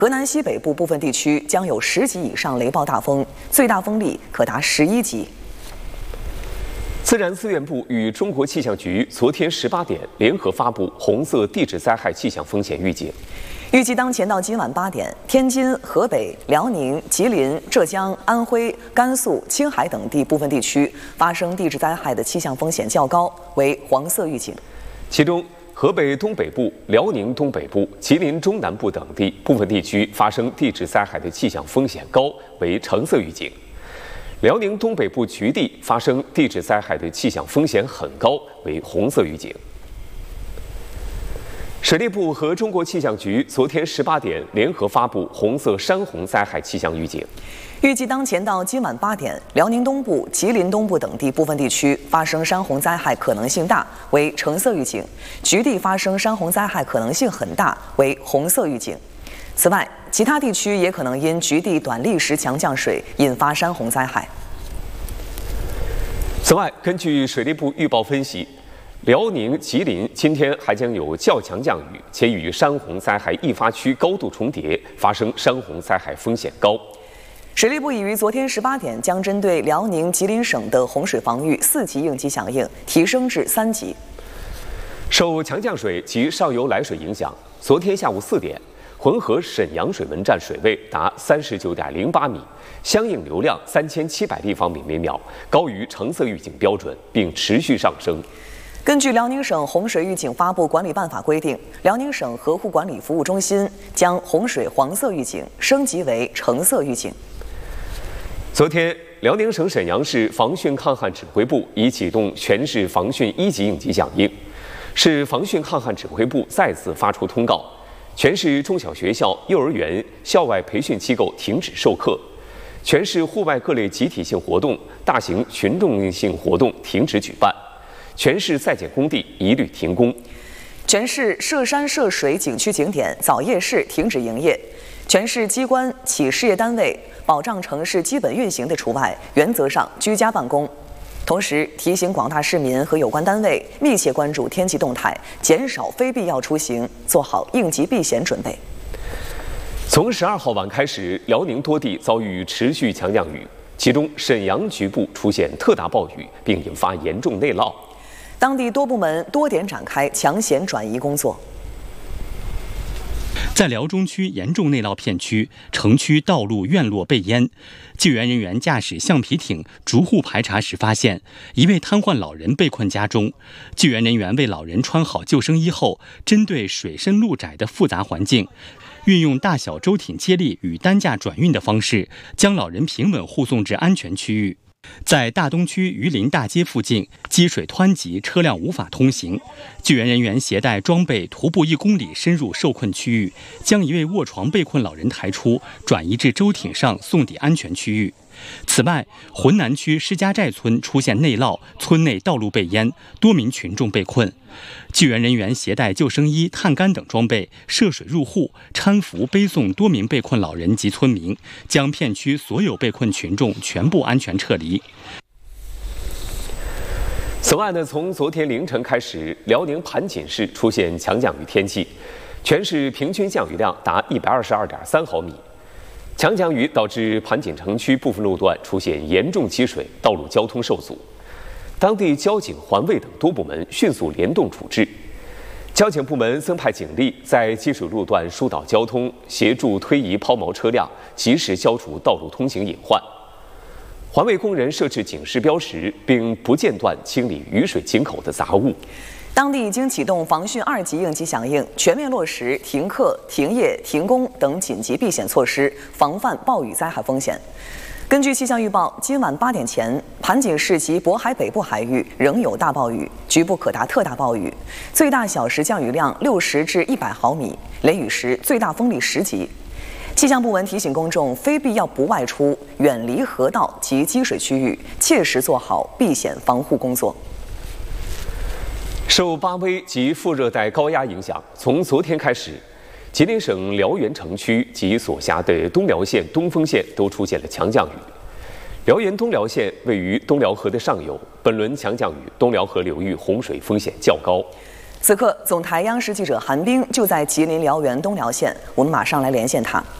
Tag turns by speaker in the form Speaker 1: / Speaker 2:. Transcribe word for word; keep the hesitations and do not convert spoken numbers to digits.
Speaker 1: 河南西北部部分地区将有十级以上雷暴大风，最大风力可达十一级。
Speaker 2: 自然资源部与中国气象局昨天十八点联合发布红色地质灾害气象风险预警。
Speaker 1: 预计当前到今晚八点，天津、河北、辽宁、吉林、浙江、安徽、甘肃、青海等地部分地区发生地质灾害的气象风险较高，为黄色预警。
Speaker 2: 其中，河北东北部、辽宁东北部、吉林中南部等地部分地区发生地质灾害的气象风险高，为橙色预警；辽宁东北部局地发生地质灾害的气象风险很高，为红色预警。水利部和中国气象局昨天十八点联合发布红色山洪灾害气象预警。
Speaker 1: 预计当前到今晚八点，辽宁东部、吉林东部等地部分地区发生山洪灾害可能性大，为橙色预警；局地发生山洪灾害可能性很大，为红色预警。此外，其他地区也可能因局地短历时强降水引发山洪灾害。
Speaker 2: 此外，根据水利部预报分析，辽宁、吉林今天还将有较强降雨，且与山洪灾害易发区高度重叠，发生山洪灾害风险高。
Speaker 1: 水利部已于昨天十八点将针对辽宁、吉林省的洪水防御四级应急响应提升至三级。
Speaker 2: 受强降水及上游来水影响，昨天下午四点，浑河沈阳水文站水位达三十九点零八米，相应流量三千七百立方米每秒，高于橙色预警标准，并持续上升。
Speaker 1: 根据辽宁省洪水预警发布管理办法规定，辽宁省河湖管理服务中心将洪水黄色预警升级为橙色预警。
Speaker 2: 昨天，辽宁省沈阳市防汛抗旱指挥部已启动全市防汛一级应急响应。市防汛抗旱指挥部再次发出通告，全市中小学校、幼儿园、校外培训机构停止授课，全市户外各类集体性活动、大型群众性活动停止举办，全市在建工地一律停工，
Speaker 1: 全市涉山涉水景区景点早夜市停止营业，全市机关企事业单位保障城市基本运行的除外，原则上居家办公。同时提醒广大市民和有关单位密切关注天气动态，减少非必要出行，做好应急避险准备。
Speaker 2: 从十二号晚开始，辽宁多地遭遇持续强降雨，其中沈阳局部出现特大暴雨，并引发严重内涝。
Speaker 1: 当地多部门多点展开抢险转移工作。
Speaker 3: 在辽中区严重内涝片区，城区道路院落被淹，救援人员驾驶橡皮艇逐户排查时发现，一位瘫痪老人被困家中。救援人员为老人穿好救生衣后，针对水深路窄的复杂环境，运用大小舟艇接力与担架转运的方式，将老人平稳护送至安全区域。在大东区榆林大街附近，积水湍急，车辆无法通行。救援人员携带装备，徒步一公里深入受困区域，将一位卧床被困老人抬出，转移至舟艇上送抵安全区域。此外，浑南区施家寨村出现内涝，村内道路被淹，多名群众被困。救援人员携带救生衣、探杆等装备，涉水入户，搀扶背送多名被困老人及村民，将片区所有被困群众全部安全撤离。
Speaker 2: 此外呢，从昨天凌晨开始，辽宁盘锦市出现强降雨天气，全市平均降雨量达一百二十二点三毫米。强降雨导致盘锦城区部分路段出现严重积水，道路交通受阻。当地交警、环卫等多部门迅速联动处置。交警部门增派警力在积水路段疏导交通，协助推移抛锚车辆，及时消除道路通行隐患。环卫工人设置警示标识，并不间断清理雨水井口的杂物。
Speaker 1: 当地已经启动防汛二级应急响应，全面落实停课、停业、停工等紧急避险措施，防范暴雨灾害风险。根据气象预报，今晚八点前，盘锦市及渤海北部海域仍有大暴雨，局部可达特大暴雨，最大小时降雨量六十至一百毫米，雷雨时最大风力十级。气象部门提醒公众，非必要不外出，远离河道及积水区域，切实做好避险防护工作。
Speaker 2: 受八微及副热带高压影响，从昨天开始，吉林省辽源城区及所辖的东辽县、东丰县都出现了强降雨。辽源东辽县位于东辽河的上游，本轮强降雨，东辽河流域洪水风险较高。
Speaker 1: 此刻，总台央视记者韩冰就在吉林辽源东辽县，我们马上来连线他。